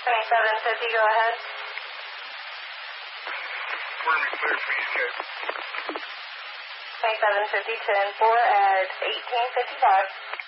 2750, go ahead. We're going to be clear for you guys. 2750, 10-4 at 1855.